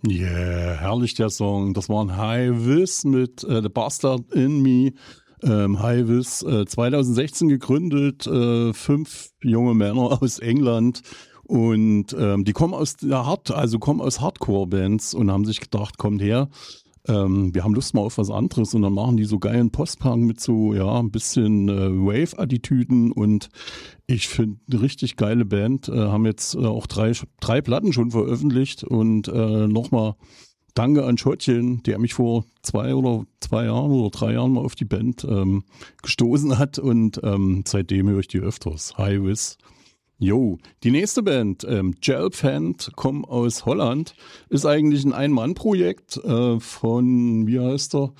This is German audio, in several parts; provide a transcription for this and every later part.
Yeah, herrlich der Song. Das war ein High Vis mit The Bastard in Me. High Vis, 2016 gegründet, 5 junge Männer aus England. Und die kommen aus der kommen aus Hardcore-Bands und haben sich gedacht, kommt her, wir haben Lust mal auf was anderes. Und dann machen die so geilen Post-Punk mit so, ja, ein bisschen Wave-Attitüden. Und ich finde, eine richtig geile Band, haben jetzt auch drei Platten schon veröffentlicht. Und nochmal danke an Schottchen, der mich vor 2 Jahren oder 3 Jahren mal auf die Band gestoßen hat. Und seitdem höre ich die öfters. High Vis. Jo, die nächste Band, Gelbfand, kommt aus Holland, ist eigentlich ein Ein-Mann-Projekt von, wie heißt er,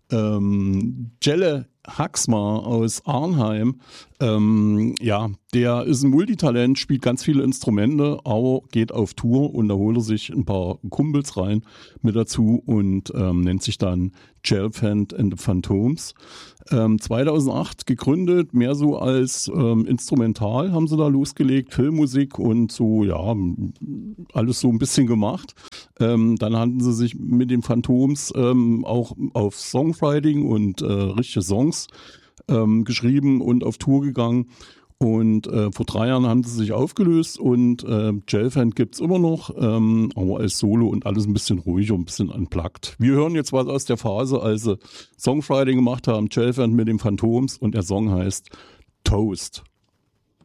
Jelle Haxma aus Arnheim. Ja, der ist ein Multitalent, spielt ganz viele Instrumente, aber geht auf Tour und da holt er sich ein paar Kumpels rein mit dazu und nennt sich dann Gelbfand and the Phantoms. 2008 gegründet, mehr so als Instrumental haben sie da losgelegt, Filmmusik und so, ja, alles so ein bisschen gemacht. Dann hatten sie sich mit den Phantoms auch auf Songwriting und richtige Songs geschrieben und auf Tour gegangen. Und vor 3 Jahren haben sie sich aufgelöst und Gelbfand gibt's immer noch, aber als Solo und alles ein bisschen ruhiger, ein bisschen unplugged. Wir hören jetzt was aus der Phase, als sie Songwriting gemacht haben, Gelbfand mit den Phantoms und der Song heißt Toast.